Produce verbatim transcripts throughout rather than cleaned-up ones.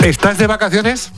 ¿Estás de vacaciones?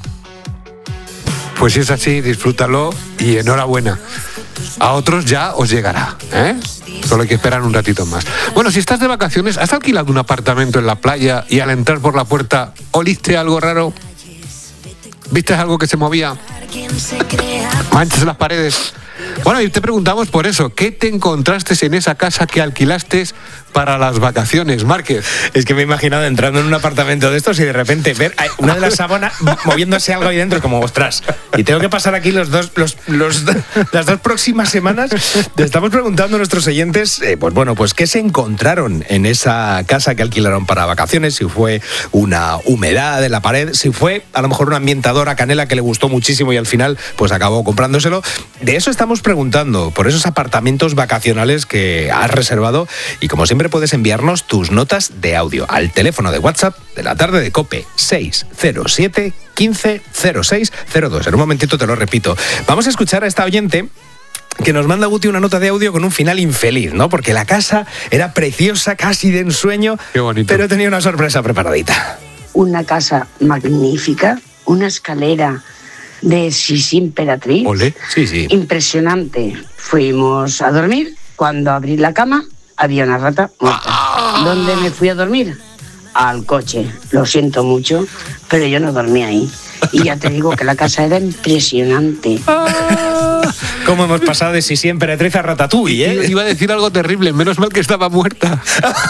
Pues si es así, disfrútalo y enhorabuena. A otros ya os llegará, ¿eh? Solo hay que esperar un ratito más. Bueno, si estás de vacaciones, ¿has alquilado un apartamento en la playa y al entrar por la puerta oliste algo raro? ¿Viste algo que se movía? ¿Manchas en las paredes? Bueno, y te preguntamos por eso, ¿qué te encontraste en esa casa que alquilaste para las vacaciones, Márquez? Es que me he imaginado entrando en un apartamento de estos y de repente ver una de las sábanas moviéndose algo ahí dentro, como, ostras, y tengo que pasar aquí los dos, los, los, las dos próximas semanas. Le estamos preguntando a nuestros oyentes, eh, pues bueno, pues qué se encontraron en esa casa que alquilaron para vacaciones, si fue una humedad en la pared, si fue a lo mejor un ambientador a canela que le gustó muchísimo y al final pues acabó comprándoselo. De eso estamos preguntando, por esos apartamentos vacacionales que has reservado, y como siempre puedes enviarnos tus notas de audio al teléfono de WhatsApp de la tarde de COPE seis cero siete, quince, cero seis, cero dos. En un momentito te lo repito. Vamos a escuchar a esta oyente que nos manda Guti una nota de audio con un final infeliz, ¿no? Porque la casa era preciosa, casi de ensueño. Qué bonito. Pero tenía una sorpresa preparadita. Una casa magnífica, una escalera de Sisi Imperatriz. Olé. Sí, sí. Impresionante. Fuimos a dormir. Cuando abrí la cama, había una rata muerta. Ah. ¿Dónde me fui a dormir? Al coche. Lo siento mucho, pero yo no dormí ahí. Y ya te digo que la casa era impresionante. ¿Cómo hemos pasado de Sisi Imperatriz a Ratatouille, eh? Iba a decir algo terrible, menos mal que estaba muerta.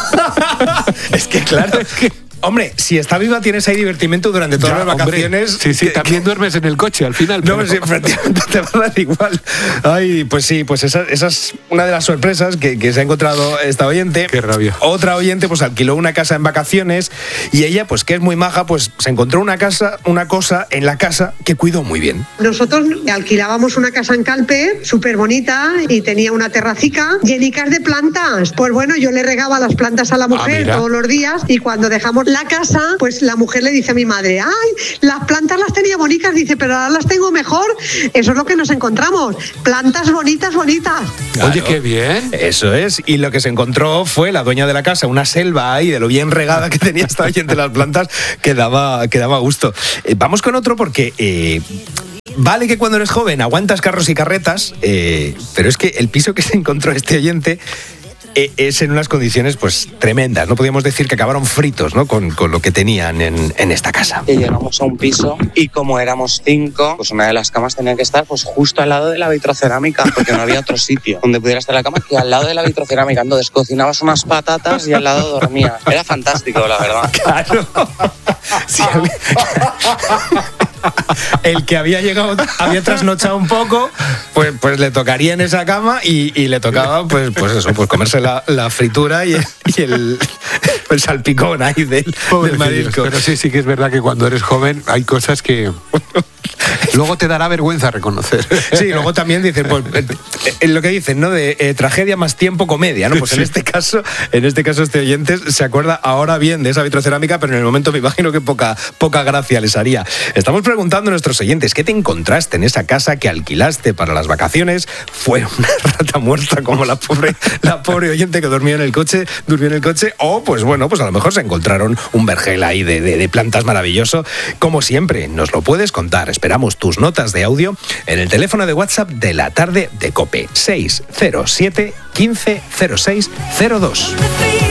Es que claro, es que... Hombre, si está viva tienes ahí divertimento durante todas Ya, las vacaciones. Hombre, sí, sí, que, también que... duermes en el coche al final. No, pero... sí, efectivamente te va a dar igual. Ay, pues sí, pues esa, esa es una de las sorpresas que, que se ha encontrado esta oyente. Qué rabia. Otra oyente pues alquiló una casa en vacaciones y ella, pues que es muy maja, pues se encontró una casa, una cosa en la casa que cuidó muy bien. Nosotros alquilábamos una casa en Calpe, súper bonita, y tenía una terracica llenicas de plantas. Pues bueno, yo le regaba las plantas a la mujer ah, todos los días, y cuando dejamos la casa, pues la mujer le dice a mi madre, ay, las plantas las tenía bonitas, dice, pero ahora las tengo mejor. Eso es lo que nos encontramos, plantas bonitas, bonitas. Claro. Oye, qué bien. Eso es, y lo que se encontró fue la dueña de la casa, una selva ahí de lo bien regada que tenía esta oyente las plantas, que daba, que daba gusto. Eh, vamos con otro porque... Eh, Vale que cuando eres joven aguantas carros y carretas, eh, pero es que el piso que se encontró este oyente eh, es en unas condiciones pues tremendas. No podíamos decir que acabaron fritos, ¿no? con, con lo que tenían en, en esta casa. Y llegamos a un piso y como éramos cinco, pues una de las camas tenía que estar pues justo al lado de la vitrocerámica, porque no había otro sitio donde pudiera estar la cama que al lado de la vitrocerámica. Entonces cocinabas unas patatas y al lado dormías. Era fantástico, la verdad. Claro. Sí, el que había llegado, había trasnochado un poco, pues, pues le tocaría en esa cama y, y le tocaba, pues, pues eso, pues comerse la, la fritura y el, y el, el salpicón ahí del, del marisco. Pero sí, sí que es verdad que cuando eres joven hay cosas que luego te dará vergüenza reconocer. Sí, luego también dicen, pues, eh, lo que dicen, ¿no? De eh, tragedia más tiempo comedia, ¿no? Pues en este caso, en este caso este oyente se acuerda ahora bien de esa vitrocerámica, pero en el momento me imagino que poca, poca gracia les haría. Estamos preguntando a nuestros oyentes, ¿qué te encontraste en esa casa que alquilaste para las vacaciones? ¿Fue una rata muerta como la pobre, la pobre oyente que dormía en el coche, durmió en el coche? O, pues bueno, pues a lo mejor se encontraron un vergel ahí de, de, de plantas maravilloso. Como siempre, nos lo puedes contar. Esperamos tus notas de audio en el teléfono de WhatsApp de la tarde de COPE seis cero siete, quince, cero seis, cero dos.